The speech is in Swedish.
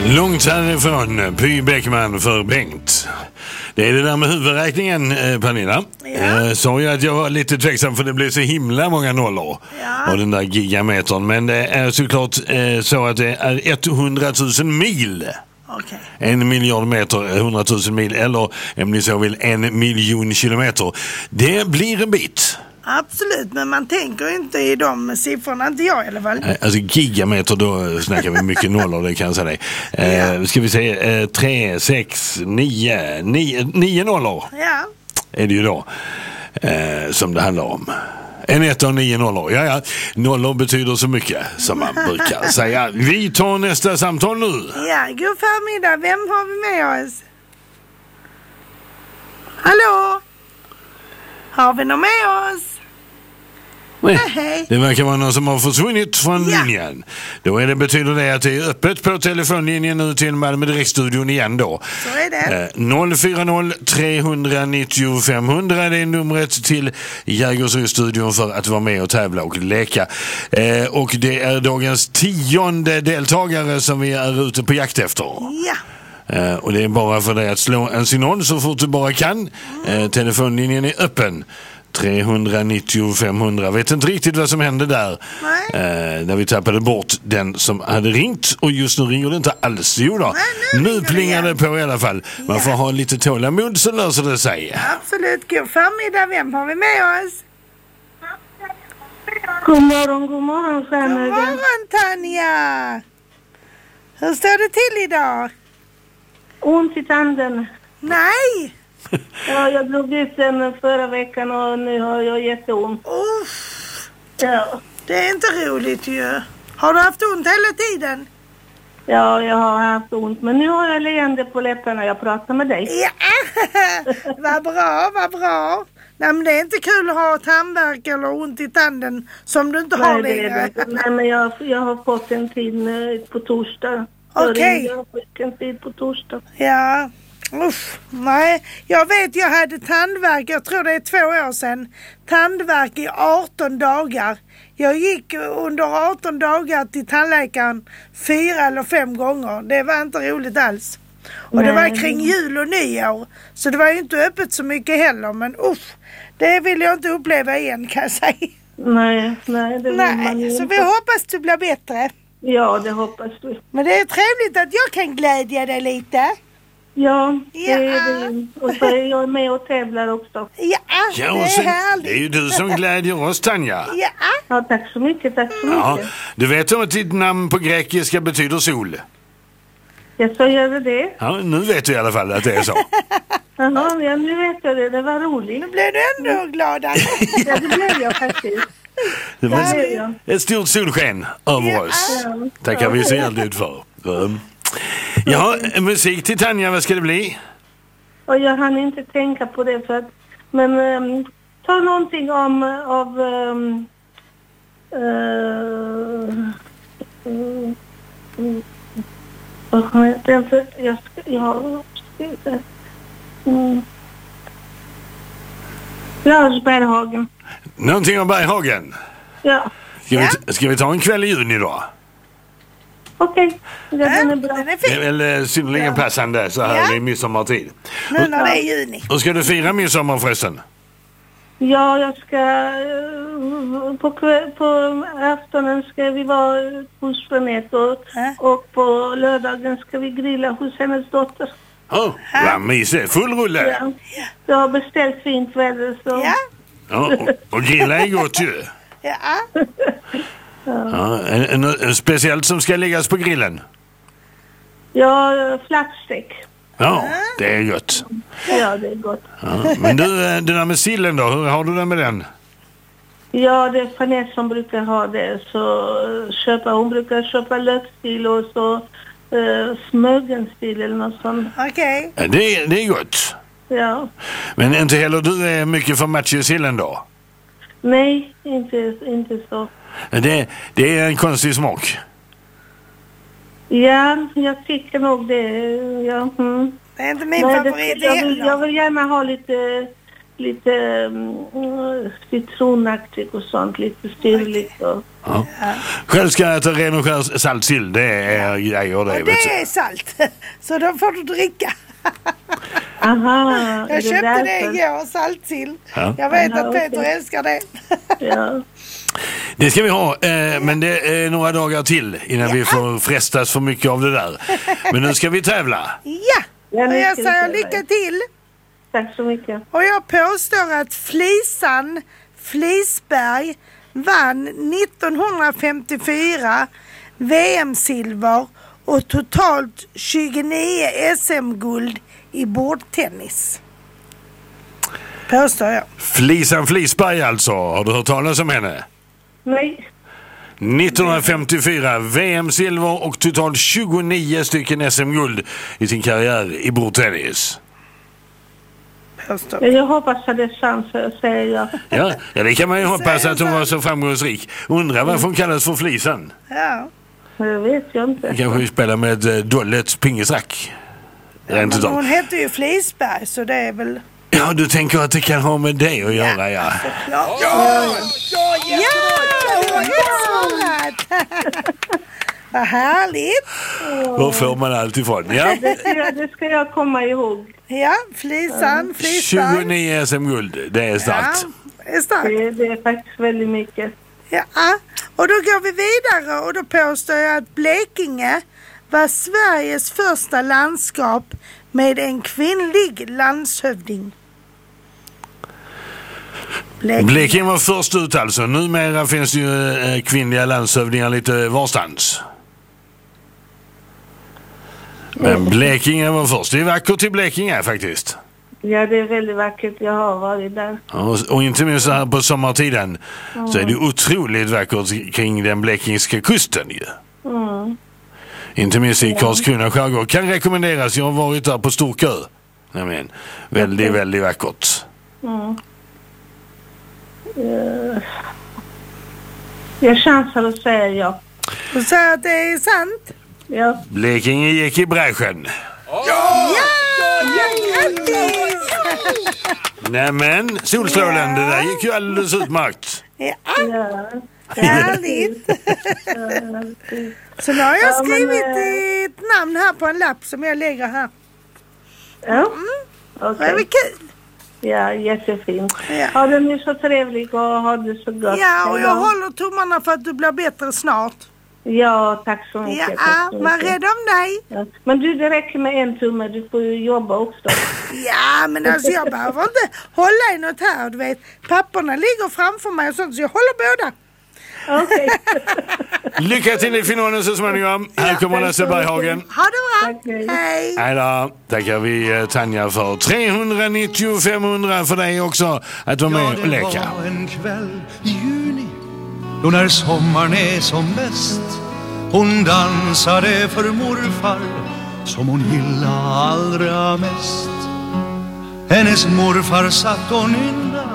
Långt härifrån, Py Bäckman för Bengt. Det är det där med huvudräkningen, Pernilla. Ja. Sa jag att jag var lite tveksam för det blev så himla många nollor. Ja. Och den där gigametern. Men det är såklart så att det är 100 000 mil. Okej. 1 miljard meter, 100 000 mil. Eller om ni så vill 1 miljon kilometer. Det blir en bit. Absolut, men man tänker inte i de siffrorna, inte jag i alla fall. Alltså gigameter, då snackar vi mycket nollor, det kan jag säga dig. Ska vi säga 3, 6, 9 nollor Ja. är det ju då som det handlar om. En 1 och 9 nollor. Ja, nollor betyder så mycket som man brukar säga. Vi tar nästa samtal nu. Ja, god förmiddag. Vem har vi med oss? Hallå? Har vi någon med oss? Nej, Hej. det verkar vara någon som har försvunnit från linjen. Då betyder det att det är öppet på telefonlinjen nu till Malmö Direktstudion igen då. Så är det. 040 390 500 det är numret till Jägersro-studion för att vara med och tävla och leka. Och det är dagens 10:e deltagare som vi är ute på jakt efter. Ja. Och det är bara för dig att slå en signal så fort du bara kan. Telefonlinjen är öppen. 390 500. Vet inte riktigt vad som hände där. När vi tappade bort den som hade ringt. Och just nu ringer det inte alls. Jo då. Nu plingar det på i alla fall. Man får ha lite tålamod så löser det sig. Absolut. God förmiddag. Vem har vi med oss? God morgon God Stjärnöga. morgon, Tanja. Hur står det till idag? Ont i tanden. Nej. Ja, jag drog ut den förra veckan och nu har jag jätteont. Ja. Det är inte roligt ju. Har du haft ont hela tiden? Ja, jag har haft ont. Men nu har jag leende på läpparna när jag pratar med dig. Ja, vad bra, vad bra. Nej, men det är inte kul att ha tandvärk eller ont i tanden som du inte har Nej, det är längre. det. Nej, men jag har fått en tid på torsdag. Okej. Jag fick en tid på torsdag. Ja, usch, nej. Jag vet, jag hade tandvärk, jag tror det är 2 år sedan. Tandvärk i 18 dagar. Jag gick under 18 dagar till tandläkaren 4 eller 5 gånger. Det var inte roligt alls. Och det var kring jul och nyår. Så det var ju inte öppet så mycket heller. Men usch, det vill jag inte uppleva igen, kan jag säga. Nej, det vill man ju så inte. vi hoppas du blir bättre. Ja, det hoppas vi. Men det är trevligt att jag kan glädja dig lite. Ja, det är det. Och så är jag med och tävlar också. Ja, Ja, det och är sen, härligt. det är ju du som glädjer oss, Tanja. Ja, tack så mycket, Ja, du vet om att ditt namn på grekiska betyder sol? Jag så gör det. Ja, nu vet du i alla fall att det är så. Jaha, ja, nu vet jag det. Det var roligt. Nu blir du ändå gladare. Ja, det blev jag faktiskt. Det var Ja, ja. ett stort solsken över oss. Ja. Tackar vi så hjärtligt för. Ja, musik till Tanja, vad ska det bli? Och jag hann inte tänka på det för att... Men ta någonting Lars Berghagen. Någonting om Berghagen. Ja. Ska vi ta en kväll i juni då? Okej, den är bra. Den är Det fin. är väl synnerligen passande så här i midsommartid. Nu när det är juni. Och ska du fira midsommar förresten? Ja, jag ska... På aftonen ska vi vara hos Jeanette och på lördagen ska vi grilla hos hennes dotter. Vad mysigt. Full rulle. Ja. Jag har beställt fint väder så... Ja. Ja, och grilla är gott ju. Ja. Ja, en speciellt som ska läggas på grillen. Ja, flaxstek. Ja, det är gott. Ja, det är gott. Ja, men du, det där med sillen då, hur har du det med den? Ja, det är Jeanette som brukar ha det. Så hon brukar köpa lökstil och så smögenstil eller något sånt. Okej. Ja, det är gott. Ja. Men inte heller du är mycket för matjessillen då? Nej, inte så. Det är en konstig smak. Ja, jag tycker nog det. Ja, Det är inte min favorit jag heller. vill gärna ha lite citronaktigt och sånt, lite syrligt. Och... Ja. Själv ska jag äta ren och skär saltsill. Det är grejer det. Och det är salt. Så då får du dricka. Aha, jag köpte det igår, saltsill. Ja. Jag vet att Peter älskar det. Ja. Det ska vi ha, men det är några dagar till innan vi får frestas för mycket av det där. Men nu ska vi tävla. Ja, och jag säger lycka till. Tack så mycket. Och jag påstår att Flisberg vann 1954 VM-silver och totalt 29 SM-guld i bordtennis. Påstår jag. Flisan Flisberg alltså. Har du hört talas om henne? Nej. 1954 VM-silver och totalt 29 stycken SM-guld i sin karriär i bordtennis. Jag hoppas att det är sant, säger jag. Ja, det kan man ju hoppas att hon var så framgångsrik. Undrar varför hon kallas för Flisan. Ja. Det vet jag inte. Kanske spelar med Dollets pingisrack. Men hon heter ju Flisberg, så det är väl... Ja, du tänker att det kan ha med det att göra, ja. Vad härligt. Var får man allt ifrån? Ja. Det ska jag komma ihåg. Ja, Flisan, Flisberg. 29 SM-guld, det är starkt. Ja, det är starkt. Det är faktiskt väldigt mycket. Ja, och då går vi vidare och då påstår jag att Blekinge var Sveriges första landskap med en kvinnlig landshövding. Blekinge var först ut alltså. Numera finns det ju kvinnliga landshövdingar lite varstans. Men Blekinge var först. Det är vackert i Blekinge faktiskt. Ja, det är väldigt vackert. Jag har varit där. Och inte minst så här på sommartiden så är det otroligt vackert kring den blekingska kusten ju. Inte minst i Karlskrona skärgård. Kan rekommenderas. Jag har varit där på Storkö. Väldigt, väldigt vackert. Jag chansar att säga ja. Och säger att det är sant. Ja. Blekinge gick i bräschen. Ja! Grattis! Nämen, solstrålen, det där gick ju alldeles utmärkt. Ja. Härligt. Så nu har jag skrivit ett namn här på en lapp som jag lägger här. Ja, Det är väl kul. Ja, jättefint. Ja. Ha det nu så trevligt och ha det så gott. Ja, och jag håller tummarna för att du blir bättre snart. Ja, tack så mycket. Ja, var rädd om dig. Ja. Men du, det räcker med en tumme. Du får ju jobba också. Ja, men alltså jag behöver inte hålla i något här. Du vet, papporna ligger framför mig och sånt, så jag håller båda. Okej. Lycka till i finalen så småningom. Här kommer Lasse Berghagen. Ha det bra. Tack, hej. Hej då. Tackar vi Tanja för 390-500 för dig också att vara med och leka. Det var en kväll i juni då när sommaren är som bäst. Hon dansade för morfar som hon gillade allra mest. Hennes morfar satt och nynnade